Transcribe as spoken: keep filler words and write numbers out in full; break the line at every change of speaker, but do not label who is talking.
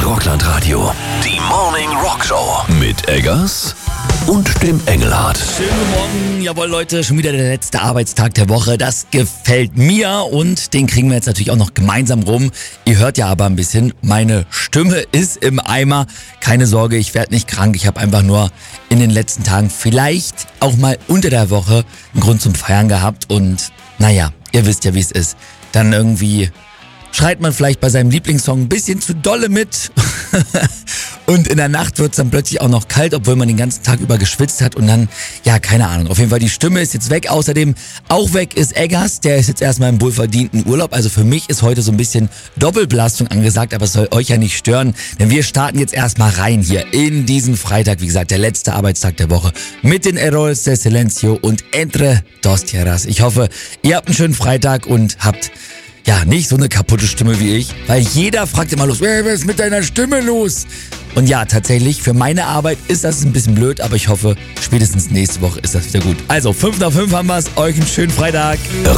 Rockland-Radio. Die Morning Rock Show mit Eggers und dem Engelhardt.
Schönen guten Morgen, jawohl Leute, schon wieder der letzte Arbeitstag der Woche. Das gefällt mir und den kriegen wir jetzt natürlich auch noch gemeinsam rum. Ihr hört ja aber ein bisschen, meine Stimme ist im Eimer. Keine Sorge, ich werde nicht krank. Ich habe einfach nur in den letzten Tagen vielleicht auch mal unter der Woche einen Grund zum Feiern gehabt. Und naja, ihr wisst ja, wie es ist. Dann irgendwie schreit man vielleicht bei seinem Lieblingssong ein bisschen zu dolle mit und in der Nacht wird es dann plötzlich auch noch kalt, obwohl man den ganzen Tag über geschwitzt hat und dann, ja, keine Ahnung. Auf jeden Fall, die Stimme ist jetzt weg. Außerdem auch weg ist Eggers, der ist jetzt erstmal im wohlverdienten Urlaub. Also für mich ist heute so ein bisschen Doppelbelastung angesagt, aber es soll euch ja nicht stören, denn wir starten jetzt erstmal rein hier in diesen Freitag, wie gesagt, der letzte Arbeitstag der Woche mit den Heroes de Silencio und Entre Dos Tierras. Ich hoffe, ihr habt einen schönen Freitag und habt ja, nicht so eine kaputte Stimme wie ich, weil jeder fragt immer los, hey, was ist mit deiner Stimme los? Und ja, tatsächlich, für meine Arbeit ist das ein bisschen blöd, aber ich hoffe, spätestens nächste Woche ist das wieder gut. Also, fünf nach fünf haben wir's, euch einen schönen Freitag.